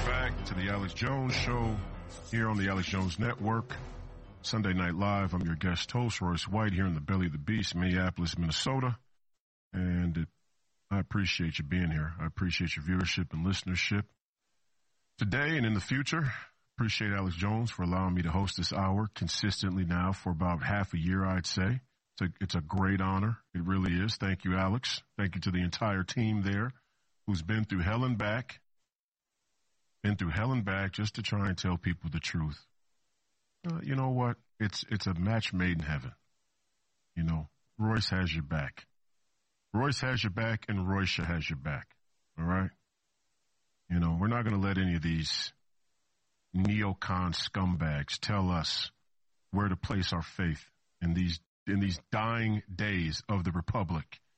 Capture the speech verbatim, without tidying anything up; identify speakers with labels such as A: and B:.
A: back to the Alex Jones Show here on the Alex Jones Network. Sunday Night Live. I'm your guest host, Royce White, here in the belly of the beast, Minneapolis, Minnesota. And it, I appreciate you being here. I appreciate your viewership and listenership. Today and in the future, appreciate Alex Jones for allowing me to host this hour consistently now for about half a year, I'd say. It's a, it's a great honor. It really is. Thank you, Alex. Thank you to the entire team there who's been through hell and back, been through hell and back just to try and tell people the truth. Uh, you know what? It's it's a match made in heaven. You know, Royce has your back. Royce has your back, and Roycia has your back. All right? You know, we're not going to let any of these neocon scumbags tell us where to place our faith in these in these dying days of the Republic